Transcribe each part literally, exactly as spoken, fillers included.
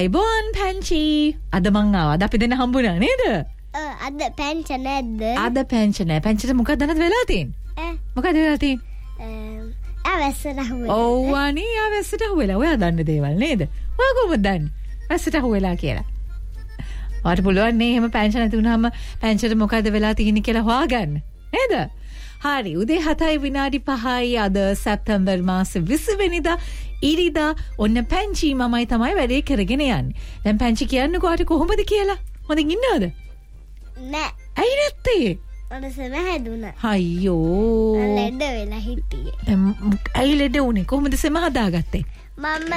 අයිබෝන් පැංචි අද මං ආවා. අද අපි දෙන්න හම්බුණා නේද? අද පැංච නැද්ද? අද පැංච නෑ. පැංචිට මොකක්ද දැනද වෙලා තියෙන්නේ? මොකක්ද වෙලා තියෙන්නේ? ආ වැස්සට අහුවෙලා. ඔව් අනේ ආ වැස්සට අහුවෙලා. ඔයා දන්න දේවල් නේද? ඔයා කොහොමද දන්නේ? වැස්සට අහුවෙලා කියලා. ඔයාට පුළුවන් නේ එහෙම පැංච නැති වුනහම පැංචට මොකද්ද වෙලා තියෙන්නේ කියලා හොයාගන්න. නේද? හරි උදේ හතයි විනාඩි පහයි අද සැප්තැම්බර් මාසේ විසි වෙනිදා ඉරිදා ඔන්න පැංචි මමයි තමයි වැඩේ කරගෙන යන්නේ. දැන් පැංචි කියන්නකෝ ආට කොහොමද කියලා. හොඳින් ඉන්නවද? නෑ. ඇයි නැත්තේ? මට සෙම හැදුණා. අයියෝ. ලෙඩ වෙලා හිටියේ. ඇයි ලෙඩ වුනේ? කොහොමද සෙම හදාගත්තේ? මම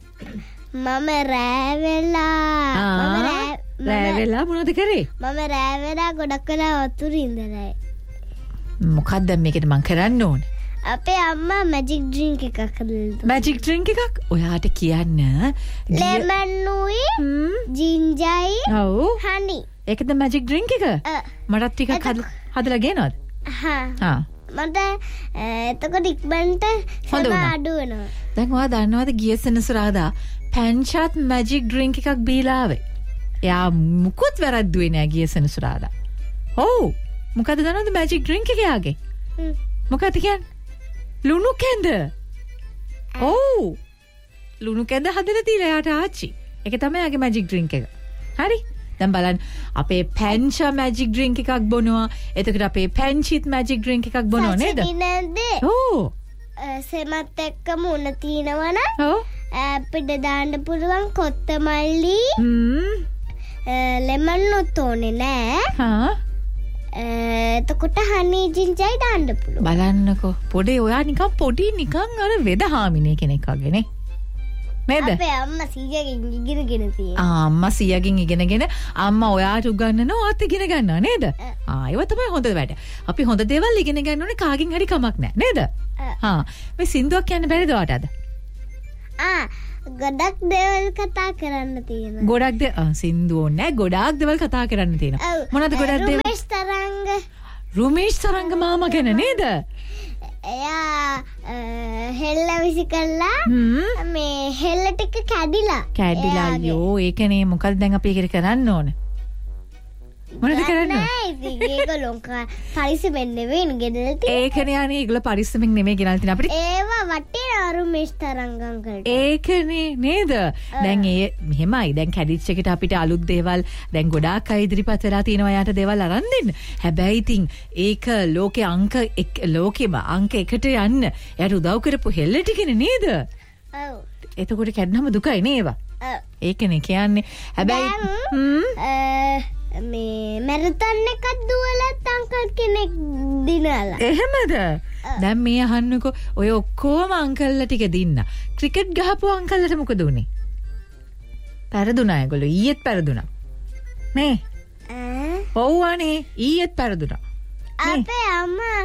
මම රෑ වෙලා මම රෑ රෑ වෙලා මොනවද කරේ? මම රෑ වෙලා ගොඩක් වෙලා වතුර ඉඳලා. මොකක්ද මේකට මං කරන්න ඕනේ? අපේ අම්මා මැජික් ඩ්‍රින්ක් එකක් හදලා. මැජික් ඩ්‍රින්ක් එකක්? ඔයාට කියන්න ලෙමන් උයි ජින්ජර්යි ඔව් හනි. ඒකද මැජික් ඩ්‍රින්ක් එක? මටත් ටිකක් හදලා ගේනවද? හා හා මට එතකොට ඉක්මනට සම අඩු වෙනවා. දැන් ඔයා දන්නවද ගිය සෙනසුරාදා පැංචත් මැජික් ඩ්‍රින්ක් එකක් බීලා ආවේ. එයා මුකුත් වැරද්දුවේ නෑ ගිය සෙනසුරාදා. ඔව් මොකද දන්නවද මැජික් ඩ්‍රින්ක් එක යාගේ? මොකද කියන්නේ? ලුණු කැඳ. ඔව් ලුණු කැඳ හදලා තියලා යාට ආච්චි. ඒක තමයි යාගේ මැජික් ඩ්‍රින්ක් එක. හරි. දැන් බලන්න අපේ පැංච මැජික් ඩ්‍රින්ක් එකක් බොනවා. එතකොට අපේ පැංචිත් මැජික් ඩ්‍රින්ක් එකක් බොනවා නේද? ඔව්. සෙමත් එක්කම උණ තිනවනම් ඔව් අපිට දාන්න පුළුවන් කොත්තමල්ලි හ්ම් ලෙමන් උත් ඕනේ නෑ. හා එතකොට හනි ජින්ජර්යි දාන්න පුළුවන්. බලන්නකෝ පොඩේ ඔයා නිකන් පොඩි නිකන් අර වෙද හාමිනේ කෙනෙක් වගේ නේ. නේද? අපේ අම්මා සීයාගෙන් ඉගෙනගෙන තියෙනවා. ආ අම්මා සීයාගෙන් ඉගෙනගෙන අම්මා ඔයාට උගන්වනවා ඔයාත් ඉගෙන ගන්නවා නේද? ආ ඒව තමයි හොඳ වැඩ. අපි හොඳ දේවල් ඉගෙන ගන්න ඕනේ කාගෙන් හරි කමක් නැහැ නේද? හා මේ සින්දුවක් කියන්න බැරිද ඔයාට අද? ආ ගොඩක් දේවල් කතා කරන්න තියෙනවා. ගොඩක් දේ ආ සින්දුව නෑ ගොඩාක් දේවල් කතා කරන්න තියෙනවා. මොනවද ගොඩක් දේවල්? රුමේෂ් තරංග. රුමේෂ් තරංග මාමා ගැන නේද? එයා හෙල්ල විසි කළා මේ හෙල්ල ටික කැඩිලා. කැඩිලා අයියෝ ඒකනේ මොකද දැන් අපි ඒක කරන්න ඕන? මොනවද කරන්නේ? නෑ ඉතින් ඒගොල්ලෝ පරිස්සමෙන් නෙවෙයි ගෙදර තියෙන්නේ. ඒකනේ අනේ ඒගොල්ලෝ පරිස්සමෙන් නෙමෙයි ගෙනල්ලා තියෙන අපිට. ඒවා වටිනා රුමේෂ් තරංගම් කරට. ඒකනේ නේද? දැන් ඒ මෙහෙමයි දැන් කැඩිච් එකට අපිට අලුත් දේවල් දැන් ගොඩාක් අය ඉදිරිපත් වෙලා තියෙනවා යාට දේවල් අරන් දෙන්න. හැබැයි ඉතින් ඒක ලෝකේ අංක ලෝකෙම අංක එකට යන්න යාට උදව් කරපු හෙල්ල ටිකනේ නේද? ඔව්. එතකොට කැඩනම දුකයි නේ ඒවා. ඔව්. ඒකනේ කියන්නේ. හැබැයි හ්ම් මේ මැරතන් එකක් දුවලත් අංකල් කෙනෙක් දිනලා. එහෙමද? දැන් මේ අහන්නකෝ ඔය ඔක්කොම අංකල්ලා ටික දින්න. ක්‍රිකට් ගහපු අංකල්ලාට මොකද උනේ? පෙරදුනා ඒගොල්ලෝ ඊයේත් පෙරදුනා. නේ? ඈ? ඔව් අනේ ඊයේත් පෙරදුනා. අපේ අම්මා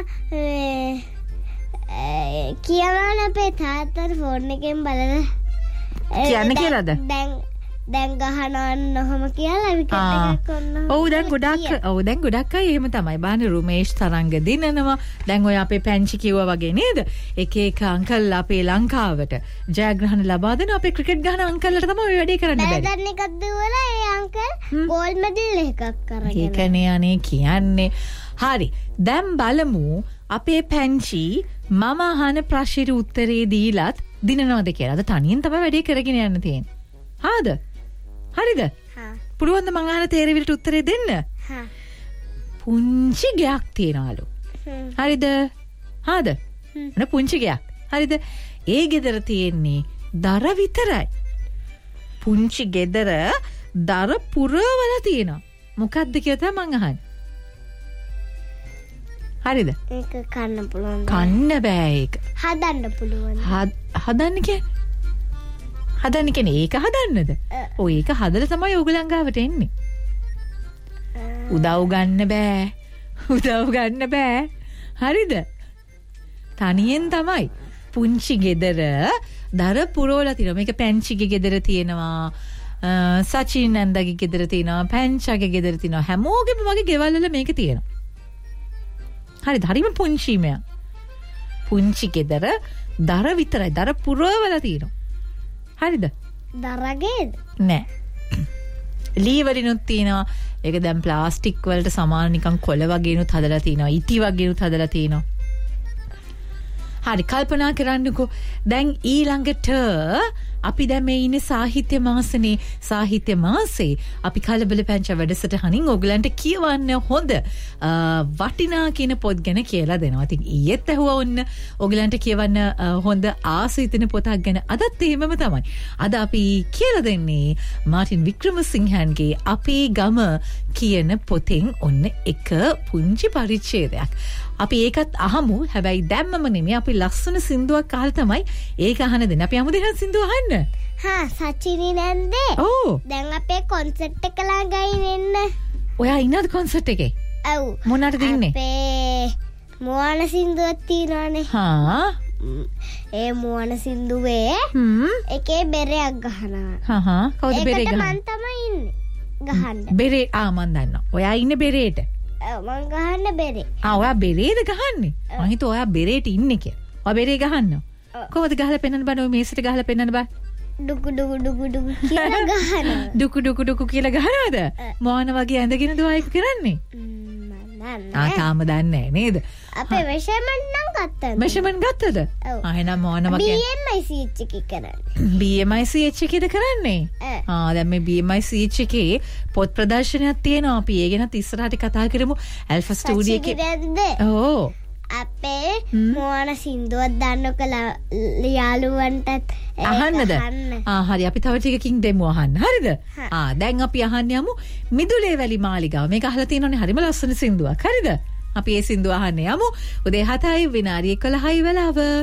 කියනවා අපේ තාත්තට ෆෝන් එකෙන් බලලා කියන්න කියලාද? දැන් දැන් ගහනවන්න ඔහම කියලා විකට් එකක් ඔන්න. ඔව් දැන් ගොඩක් ඔව් දැන් ගොඩක් අය එහෙම තමයි. බාන්නේ රුමේෂ් තරංග දිනනවා. දැන් ඔය අපේ පැංචි කිව්වා වගේ නේද? එක එක අංකල්ලා අපේ ලංකාවට ජයග්‍රහණ ලබා දෙන අපේ ක්‍රිකට් ගහන අංකල්ලාට තමයි ඔය වැඩේ කරන්න බැරි. දැන් එකක් දුවලා ඒ අංකල් ගෝල්ඩ් මෙඩල් එකක් අරගෙන. ඒකනේ අනේ කියන්නේ. හරි. දැන් බලමු අපේ පැංචි මම අහන ප්‍රශ්නෙට උත්තරේ දීලත් දිනනවද කියලා. අද තනියෙන් තමයි වැඩේ කරගෙන යන්න තියෙන්නේ. හාද? හරිද? හා. පුළුවන්ද මං අහන තේරෙ විදිහට උත්තරේ දෙන්න? හා. පුංචි ගයක් තියනවලු. හරිද? හාද? මොන පුංචි ගයක්. හරිද? ඒ ගෙදර තියෙන්නේ දර විතරයි. පුංචි ගෙදර දර පුරවලා තියෙනවා. මොකක්ද කියලා තමයි මං අහන්නේ. හරිද? ඒක කන්න පුළුවන්. කන්න බෑ ඒක. හදන්න පුළුවන්. හදන්න කියන්නේ හදන්න කියන්නේ ඒක හදන්නද? ඔය ඒක හදලා තමයි ඕගලන් ගාවට එන්නේ. උදව් ගන්න බෑ. උදව් ගන්න බෑ. හරිද? තනියෙන් තමයි. පුංචි ගෙදර දර පුරවලා තියෙනවා. මේක පැංචිගේ ගෙදර තියෙනවා. සචින් නන්දගේ ගෙදර තියෙනවා. පැංචාගේ ගෙදර තියෙනවා. හැමෝගෙම වගේ ගෙවල් වල මේක තියෙනවා. හරිද? හරිම පුංචි මෙයා. පුංචි ගෙදර දර විතරයි. දර පුරවලා තියෙනවා. හරිද? දරගේද? නෑ. ලී වලිනුත් තියෙනවා. ඒක දැන් ප්ලාස්ටික් වලට සමාන නිකන් කොළ වගේනුත් හදලා තිනවා. ඉටි වගේනුත් හදලා තිනවා. හරි කල්පනා කරන්නකෝ. දැන් ඊළඟට අපි දැන් මේ ඉන්නේ සාහිත්‍ය මාසනේ. සාහිත්‍ය මාසේ අපි කලබල පැංචා වැඩසටහනින් ඔයගලන්ට කියවන්න හොඳ වටිනා කියන පොත් ගැන කියලා දෙනවා. ඉතින් ඊයේත් ඇහුවා ඔන්න ඔයගලන්ට කියවන්න හොඳ ආසිතන පොතක් ගැන. අදත් එහෙමම තමයි. අද අපි කියලා දෙන්නේ මාටින් වික්‍රමසිංහන්ගේ අපේ ගම කියන පොතෙන් ඔන්න එක පුංචි පරිච්ඡේදයක්. අපි ඒකත් අහමු. හැබැයි දැම්මම නෙමෙයි අපි ලස්සන සින්දුවක් අහලා තමයි ඒක අහන දෙන්නේ. අපි අමුදෙන සින්දුව අහන්න. හා සචිනි නැන්දේ. ඔව්. දැන් අපේ කොන්සර්ට් එක ළඟයි එන්න. ඔයා ඉන්නද කොන්සර්ට් එකේ? ඔව්. මොනටද ඉන්නේ? අපේ මොවන සින්දුවක් තියෙනවානේ. හා. ඒ මොවන සින්දුවේ හ්ම් එකේ බෙරයක් ගහනවා. හා හා කවුද බෙරේ ගහන්නේ? මං තමයි ඉන්නේ. ගහන්න. බෙරේ ආ මන් දන්නවා. ඔයා ඉන්නේ බෙරේට. මං ගහන්න බෙරේ. ආ ඔයා බෙරේද ගහන්නේ? මං හිතුවා ඔයා බෙරේට ඉන්නේ කියලා. ඔයා බෙරේ ගහනවා. කොහොමද ගහලා පෙන්නන්න බෑ? ඔය මේසෙට ගහලා පෙන්නන්න බෑ. ඩුකු ඩුකු ඩුකු ඩුකු කියලා ගහනවා. ඩුකු ඩුකු ඩුකු කියලා ගහනවද? මොන වගේ ඇඳගෙනද ඔයා ඒක කරන්නේ? ආ තාම දන්නේ නැහැ නේද? අපේ මෙෂර්මන්ට් නම් ගත්තා. මෙෂර්මන්ට් ගත්තද? ආ එහෙනම් මොන වගේ? B M I C H එකේ කරන්නේ. B M I C H එකේද කරන්නේ? ආ දැන් මේ B M I C H එකේ පොත් ප්‍රදර්ශනයක් තියෙනවා. අපි ඒ ගැනත් ඉස්සරහට කතා කරමු. Alpha Studio එකේ. ඕ අපේ මොන සින්දුවක් දාන්න කලා යාළුවන්ටත් අහන්නද? ආ හරි අපි තව ටිකකින් දෙමු අහන්න. හරිද? ආ දැන් අපි අහන්න යමු මිදුලේ වැලි මාලිගාව. මේක අහලා තියෙනවනේ හරිම ලස්සන සින්දුවක්. හරිද? අපි ඒ සින්දුව අහන්න යමු. උදේ හතයි විනාඩි එකොළහයි වෙලාව.